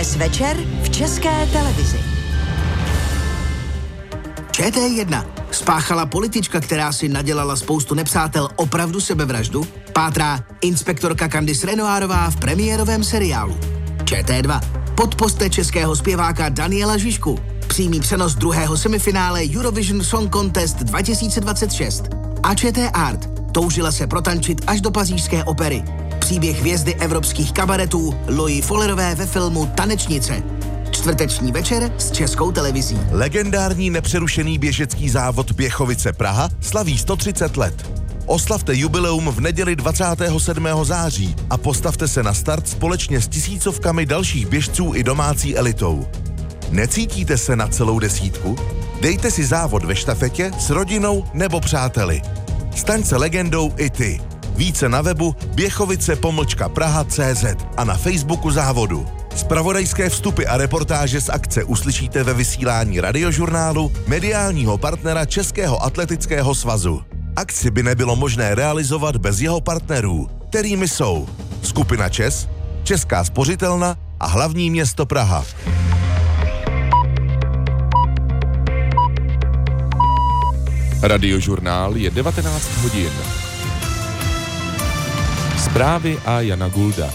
Dnes večer v České televizi. ČT1. Spáchala politička, která si nadělala spoustu nepřátel, opravdu sebevraždu? Pátrá inspektorka Candice Renoirová v premiérovém seriálu. ČT2. Podpořte českého zpěváka Daniela Žižku. Přímý přenos druhého semifinále Eurovision Song Contest 2026. A ČT Art. Toužila se protančit až do pařížské opery. Příběh hvězdy evropských kabaretů Louis Follerové ve filmu Tanečnice. Čtvrteční večer s Českou televizí. Legendární nepřerušený běžecký závod Běchovice Praha slaví 130 let. Oslavte jubileum v neděli 27. září a postavte se na start společně s tisícovkami dalších běžců i domácí elitou. Necítíte se na celou desítku? Dejte si závod ve štafetě s rodinou nebo přáteli. Staň se legendou i ty. Více na webu běchovice-praha.cz a na Facebooku závodu. Zpravodajské vstupy a reportáže z akce uslyšíte ve vysílání Radiožurnálu, mediálního partnera Českého atletického svazu. Akci by nebylo možné realizovat bez jeho partnerů, kterými jsou Skupina ČES, Česká spořitelna a hlavní město Praha. Radiožurnál je 19 hodin. Zprávy a Jana Gulda.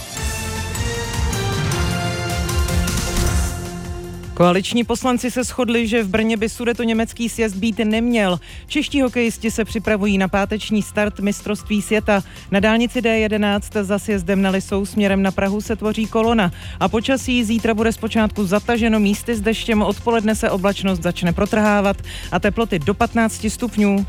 Koaliční poslanci se shodli, že v Brně by sudetoněmecký sjezd být neměl. Čeští hokejisti se připravují na páteční start mistrovství světa. Na dálnici D11 za sjezdem na Lisou směrem na Prahu se tvoří kolona. A počasí zítra bude zpočátku zataženo místy s deštěm, odpoledne se oblačnost začne protrhávat a teploty do 15 stupňů.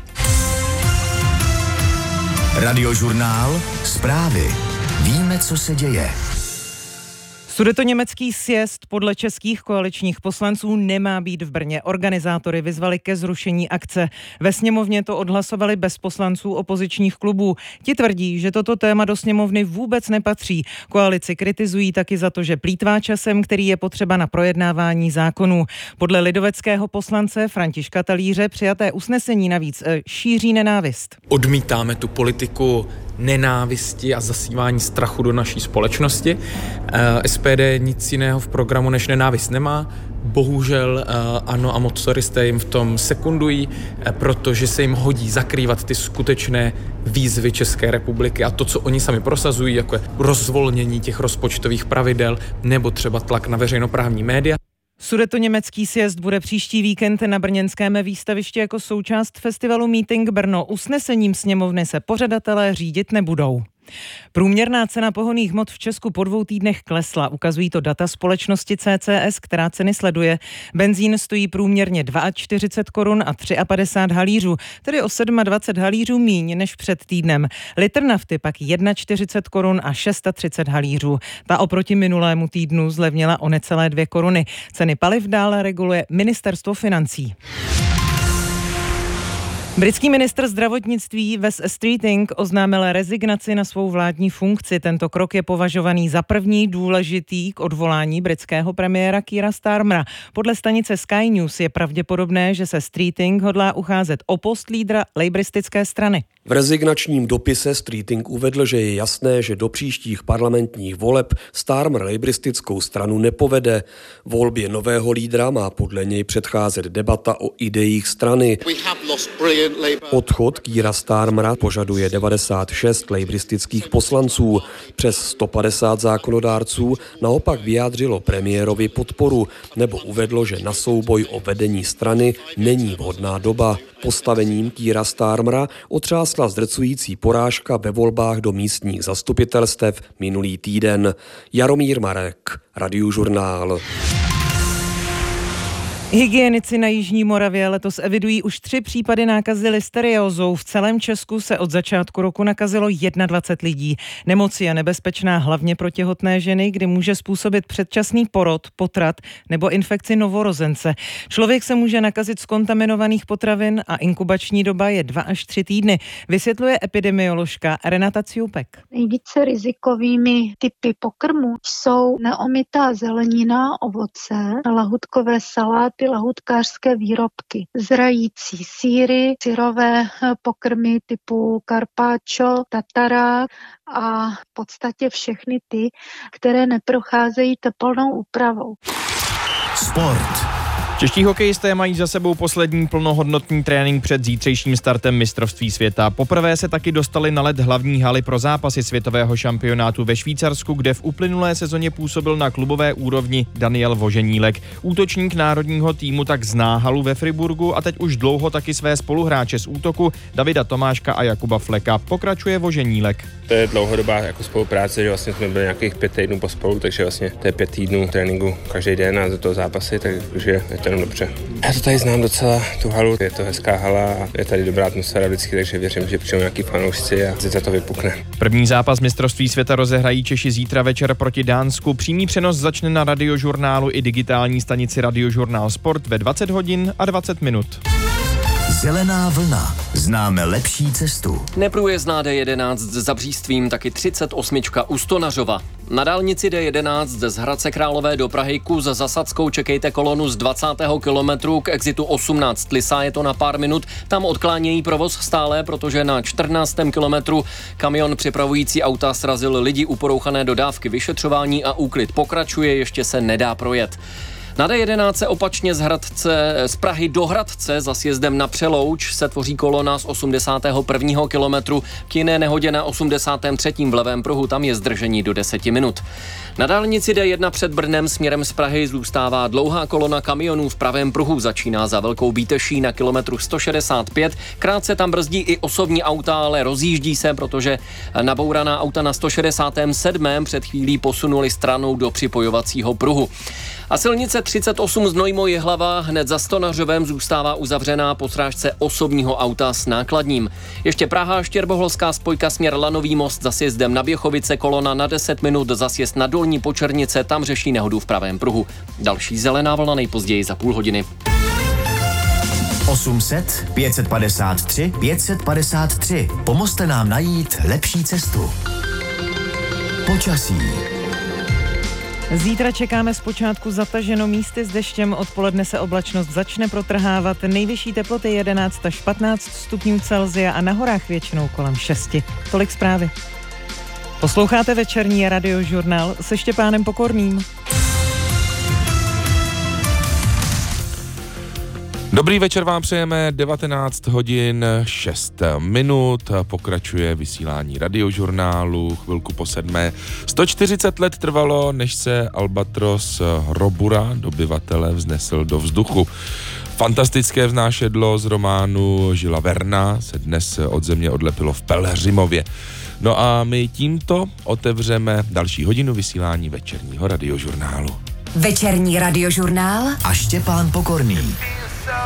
Radiožurnál, zprávy. Víme, co se děje. Sudetoněmecký sjezd podle českých koaličních poslanců nemá být v Brně. Organizátory vyzvali ke zrušení akce. Ve sněmovně to odhlasovali bez poslanců opozičních klubů. Ti tvrdí, že toto téma do sněmovny vůbec nepatří. Koalici kritizují taky za to, že plýtvá časem, který je potřeba na projednávání zákonů. Podle lidoveckého poslance Františka Talíře přijaté usnesení navíc šíří nenávist. Odmítáme tu politiku nenávisti a zasívání strachu do naší společnosti. SPD nic jiného v programu než nenávist nemá. Bohužel ANO a motoristé jim v tom sekundují, protože se jim hodí zakrývat ty skutečné výzvy České republiky a to, co oni sami prosazují, jako je rozvolnění těch rozpočtových pravidel nebo třeba tlak na veřejnoprávní média. Sudetoněmecký sjezd bude příští víkend na brněnském výstavišti jako součást festivalu Meeting Brno. Usnesením sněmovny se pořadatelé řídit nebudou. Průměrná cena pohonných hmot v Česku po 2 týdnech klesla. Ukazují to data společnosti CCS, která ceny sleduje. Benzín stojí průměrně 42 korun a 53 halířů, tedy o 27 halířů míň než před týdnem. Litr nafty pak 41 korun a 630 halířů. Ta oproti minulému týdnu zlevnila o necelé 2 koruny. Ceny paliv dále reguluje Ministerstvo financí. Britský ministr zdravotnictví Wes Streeting oznámil rezignaci na svou vládní funkci. Tento krok je považovaný za první důležitý k odvolání britského premiéra Keira Starmera. Podle stanice Sky News je pravděpodobné, že se Streeting hodlá ucházet o post lídra lejbristické strany. V rezignačním dopise Streeting uvedl, že je jasné, že do příštích parlamentních voleb Starmer lejbristickou stranu nepovede. Volbě nového lídra má podle něj předcházet debata o ideích strany. Odchod Keira Starmera požaduje 96 lejbristických poslanců. Přes 150 zákonodárců naopak vyjádřilo premiérovi podporu nebo uvedlo, že na souboj o vedení strany není vhodná doba. Postavením Keira Starmera otřásla zdrcující porážka ve volbách do místních zastupitelstev minulý týden. Jaromír Marek, Radiožurnál. Hygienici na Jižní Moravě letos evidují už 3 případy nákazy listeriózou. V celém Česku se od začátku roku nakazilo 21 lidí. Nemoc je nebezpečná hlavně pro těhotné ženy, kdy může způsobit předčasný porod, potrat nebo infekci novorozence. Člověk se může nakazit z kontaminovaných potravin a inkubační doba je 2 až 3 týdny, vysvětluje epidemioložka Renata Ciupek. Nejvíce rizikovými typy pokrmů jsou neomytá zelenina, ovoce, lahutkové saláty ty lahůdkářské výrobky. Zrající sýry, syrové pokrmy typu carpaccio, tatara a v podstatě všechny ty, které neprocházejí teplnou úpravou. Sport. Čeští hokejisté mají za sebou poslední plnohodnotný trénink před zítřejším startem mistrovství světa. Poprvé se taky dostali na led hlavní haly pro zápasy světového šampionátu ve Švýcarsku, kde v uplynulé sezóně působil na klubové úrovni Daniel Voženílek. Útočník národního týmu tak zná halu ve Friburgu a teď už dlouho taky své spoluhráče z útoku Davida Tomáška a Jakuba Fleka. Pokračuje Voženílek. To je dlouhodobá jako spolupráce, že vlastně jsme byli nějakých 5 týdnů pospolu, takže vlastně to je 5 týdnů tréninku každý den a do toho zápasy, takže je to jenom dobře. Já to tady znám docela, tu halu, je to hezká hala a je tady dobrá atmosféra vždycky, takže věřím, že přijdou nějaký fanoušci a zítra to vypukne. První zápas mistrovství světa rozehrají Češi zítra večer proti Dánsku. Přímý přenos začne na Radiožurnálu i digitální stanici Radiožurnál Sport ve 20 hodin a 20 minut. Zelená vlna. Známe lepší cestu. Neprůjezdná D11 s Zabřístvím, taky 38 u Stonařova. Na dálnici D11 z Hradce Králové do Prahy kus za Sadskou čekejte kolonu z 20. kilometru k exitu 18 Lisa, je to na pár minut. Tam odklánějí provoz stále, protože na 14. kilometru kamion přepravující auta srazil lidi, uporouchané dodávky, vyšetřování a úklid pokračuje, ještě se nedá projet. Na D11 opačně z Prahy do Hradce za sjezdem na Přelouč se tvoří kolona z 81. kilometru k jiné nehodě na 83. v levém pruhu, tam je zdržení do 10 minut. Na dálnici D1 před Brnem směrem z Prahy zůstává dlouhá kolona kamionů v pravém pruhu, začíná za Velkou Bíteší na kilometru 165, krátce tam brzdí i osobní auta, ale rozjíždí se, protože nabouraná auta na 167. před chvílí posunuli stranou do připojovacího pruhu. A silnice 38 Znojmo-Jihlava hned za Stonařovem zůstává uzavřená po srážce osobního auta s nákladním. Ještě Praha, Štěrboholská spojka směr Lanový most za sjezdem na Běchovice, kolona na 10 minut za sjezd na Dolní Počernice, tam řeší nehodu v pravém pruhu. Další zelená vlna nejpozději za půl hodiny. 800 553 553. Pomozte nám najít lepší cestu. Počasí. Zítra čekáme zpočátku zataženo, místy s deštěm, odpoledne se oblačnost začne protrhávat, nejvyšší teploty 11 až 15 stupňů Celsia a na horách většinou kolem 6. Tolik zprávy. Posloucháte večerní Radiožurnál se Štěpánem Pokorným. Dobrý večer vám přejeme, 19 hodin 6 minut, pokračuje vysílání Radiožurnálu, chvilku po 7. 140 let trvalo, než se Albatros Robura, dobyvatele, vznesl do vzduchu. Fantastické vznášedlo z románu Žila Verna se dnes od země odlepilo v Pelhřimově. No a my tímto otevřeme další hodinu vysílání večerního Radiožurnálu. Večerní Radiožurnál a Štěpán Pokorný.